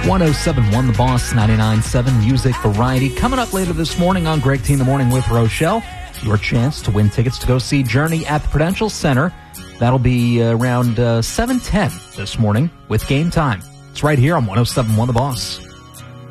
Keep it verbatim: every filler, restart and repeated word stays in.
one oh seven point one The Boss, ninety-nine point seven Music Variety. Coming up later this morning on Greg T in the Morning with Rochelle, your chance to win tickets to go see Journey at the Prudential Center. That'll be around uh, seven ten this morning with Game Time. It's right here on one oh seven point one The Boss.